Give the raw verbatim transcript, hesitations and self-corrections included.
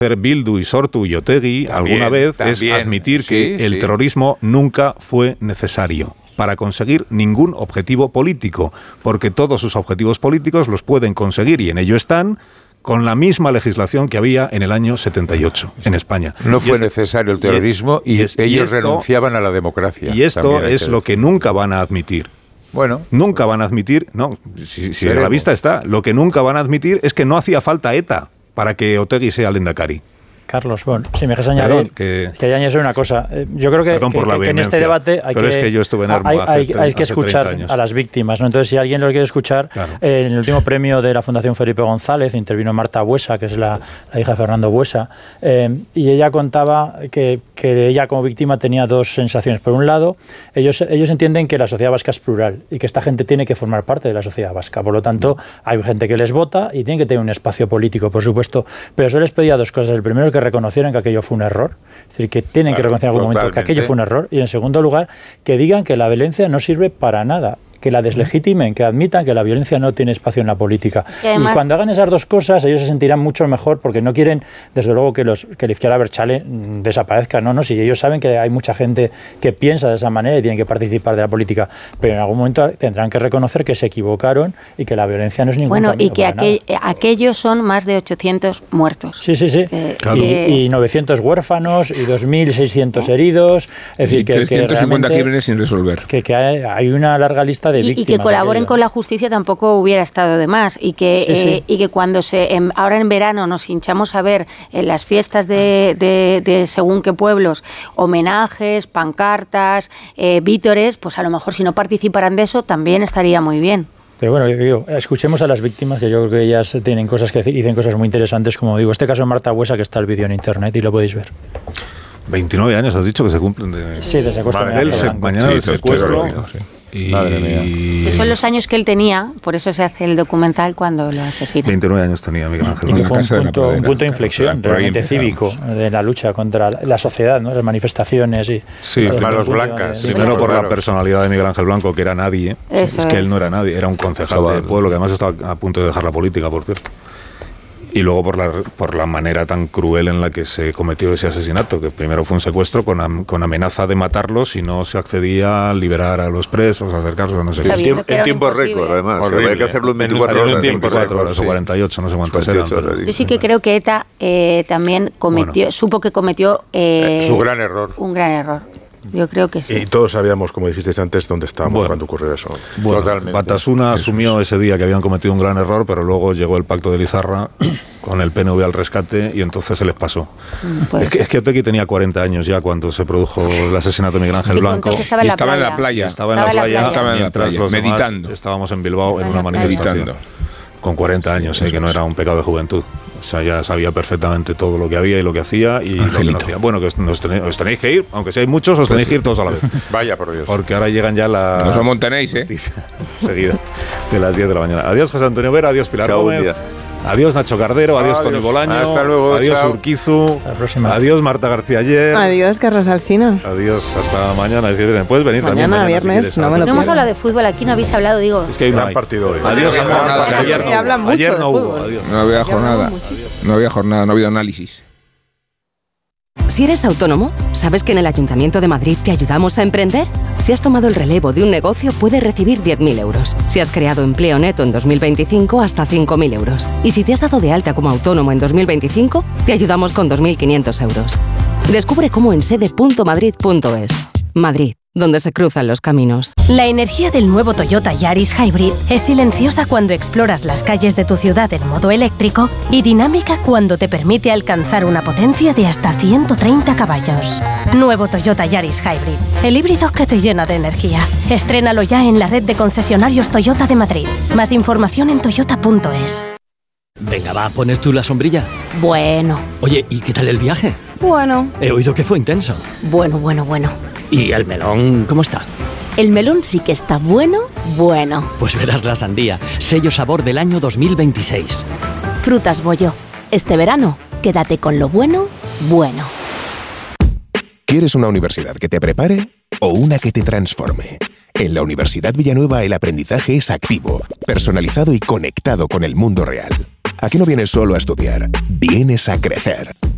Bildu y Sortu y Otegi también, alguna vez también, es admitir que sí, el sí. terrorismo nunca fue necesario para conseguir ningún objetivo político, porque todos sus objetivos políticos los pueden conseguir, y en ello están, con la misma legislación que había en el año setenta y ocho en España. No y fue es, necesario el terrorismo y, y, es, y ellos esto, renunciaban a la democracia. Y esto es lo que nunca van a admitir. Bueno, nunca van a admitir, no, si, si a la vista está, lo que nunca van a admitir es que no hacía falta ETA para que Otegi sea Lehendakari. Carlos, bueno, si me dejas añadir, Perdón, que, que añadir una cosa. Yo creo que, que, que en este debate hay pero que, es que, yo estuve en hay, hace, hay, hay que hace escuchar a las víctimas, ¿no? Entonces, si alguien lo quiere escuchar, claro. eh, en el último premio de la Fundación Felipe González intervino Marta Buesa, que es la, la hija de Fernando Buesa, eh, y ella contaba que, que ella como víctima tenía dos sensaciones. Por un lado, ellos, ellos entienden que la sociedad vasca es plural y que esta gente tiene que formar parte de la sociedad vasca. Por lo tanto, hay gente que les vota y tienen que tener un espacio político, por supuesto. Pero yo les pedía dos cosas. El primero, que reconocieran que aquello fue un error, es decir, que tienen claro, que reconocer en algún totalmente. momento que aquello fue un error, y en segundo lugar, que digan que la violencia no sirve para nada, que la deslegitimen, que admitan que la violencia no tiene espacio en la política. Y, además, y cuando hagan esas dos cosas, ellos se sentirán mucho mejor, porque no quieren, desde luego, que, los, que la izquierda Berchale desaparezca. No, no, si ellos saben que hay mucha gente que piensa de esa manera y tienen que participar de la política, pero en algún momento tendrán que reconocer que se equivocaron y que la violencia no es ningún Bueno, camino, y que aquel, aquellos son más de ochocientos muertos. Sí, sí, sí. Eh, claro. y, y novecientos huérfanos y dos mil seiscientos ¿Eh? heridos. Es decir, y que, trescientos cincuenta que crímenes sin resolver. Que, que hay, hay una larga lista de y, víctimas. Y que colaboren con la justicia tampoco hubiera estado de más. Y que, sí, sí. Eh, y que cuando se en, ahora en verano nos hinchamos a ver en las fiestas de, de, de según qué pueblos, homenajes, pancartas, eh, vítores, pues a lo mejor si no participaran de eso también estaría muy bien. Pero bueno, digo, escuchemos a las víctimas, que yo creo que ellas tienen cosas que decir, dicen cosas muy interesantes, como digo, este caso de Marta Buesa, que está el vídeo en internet y lo podéis ver. veintinueve años has dicho que se cumplen de... Sí, de secuestro. Vale, el se, mañana sí, el secuestro. Sí. Y... Madre mía. Que son los años que él tenía, por eso se hace el documental cuando lo asesina. veintinueve años tenía Miguel Ángel Blanco. Y que fue un punto, un punto de inflexión realmente cívico de la lucha contra la sociedad, ¿no? Las manifestaciones y... Sí, las manos blancas. De, de primero por claro. la personalidad de Miguel Ángel Blanco, que era nadie. Eso es que es. él no era nadie, era un concejal del pueblo, que además estaba a punto de dejar la política, por cierto. Y luego por la, por la manera tan cruel en la que se cometió ese asesinato, que primero fue un secuestro con, am, con amenaza de matarlos si no se accedía a liberar a los presos, a acercarlos, no sé qué. En, en tiempo récord, además. Había que hacerlo en veinticuatro horas. veinticuatro horas o cuarenta y ocho, no sé cuántas eran. Pero... Yo sí que creo que ETA eh, también cometió, bueno. supo que cometió... Eh, Su gran error. Un gran error. Yo creo que sí. Y todos sabíamos, como dijisteis antes, dónde estábamos bueno, cuando ocurrió eso. Bueno, totalmente. Batasuna asumió ese día que habían cometido un gran error, pero luego llegó el pacto de Lizarra con el P N V al rescate y entonces se les pasó. Pues. Es que, es que Otegi tenía cuarenta años ya cuando se produjo el asesinato de Miguel Ángel Blanco. Estaba en, y estaba en la playa. Estaba en la playa, estaba en la playa, los meditando. Estábamos en Bilbao en una manifestación. Meditando. Con cuarenta años, sí, eh, que no era un pecado de juventud. O sea, ya sabía perfectamente todo lo que había y lo que hacía y Angelito. Lo que no hacía. Bueno, que os tenéis, os tenéis que ir, aunque seáis muchos, os tenéis que ir todos a la vez. Vaya, por Dios. Porque ahora llegan ya las... No os amontonéis, ¿eh? Seguida, de las diez de la mañana. Adiós, José Antonio Vera, adiós, Pilar Chao, Gómez. Adiós, Nacho Cardero, adiós, adiós. Toni Bolaño. Hasta luego, adiós, chao. Urquizu. Hasta la próxima. Adiós, Marta García Ayer. Adiós, Carlos Alsina. Adiós, hasta mañana. Puedes venir mañana, también. Mañana, viernes. Si no, no hemos pierdo. hablado de fútbol, aquí no habéis hablado, digo. Es que hay un gran partido hoy. Adiós, no, amor. no, Ayer no, hablan mucho ayer no de hubo. Adiós. No había jornada. No había jornada, no ha habido análisis. Si eres autónomo, ¿sabes que en el Ayuntamiento de Madrid te ayudamos a emprender? Si has tomado el relevo de un negocio, puedes recibir diez mil euros. Si has creado empleo neto en dos mil veinticinco, hasta cinco mil euros. Y si te has dado de alta como autónomo en dos mil veinticinco, te ayudamos con dos mil quinientos euros. Descubre cómo en sede punto madrid punto es. Madrid, donde se cruzan los caminos. La energía del nuevo Toyota Yaris Hybrid es silenciosa cuando exploras las calles de tu ciudad en modo eléctrico y dinámica cuando te permite alcanzar una potencia de hasta ciento treinta caballos. Nuevo Toyota Yaris Hybrid, el híbrido que te llena de energía. Estrénalo ya en la red de concesionarios Toyota de Madrid. Más información en toyota punto es. Venga, va, ¿pones tú la sombrilla? Bueno. Oye, ¿y qué tal el viaje? Bueno. He oído que fue intenso. Bueno, bueno, bueno. ¿Y el melón cómo está? El melón sí que está bueno, bueno. Pues verás la sandía, sello sabor del año dos mil veintiséis. Frutas Bollo. Este verano, quédate con lo bueno, bueno. ¿Quieres una universidad que te prepare o una que te transforme? En la Universidad Villanueva el aprendizaje es activo, personalizado y conectado con el mundo real. Aquí no vienes solo a estudiar, vienes a crecer.